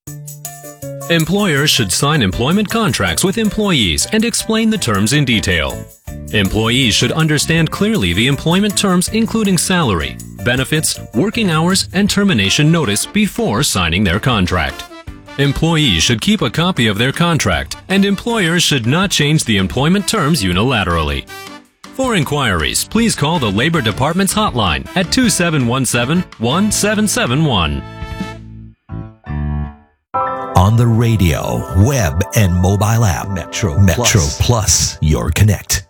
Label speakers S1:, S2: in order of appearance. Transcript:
S1: Employers should sign employment contracts with employees and explain the terms in detail. Employees should understand clearly the employment terms, including salary, benefits, working hours, and termination notice before signing their contract. Employees should keep a copy of their contract, and employers should not change the employment terms unilaterally. For inquiries, please call the Labor Department's hotline at 2717-1771.
S2: On the radio, web, and mobile app, Metro Plus, your connect.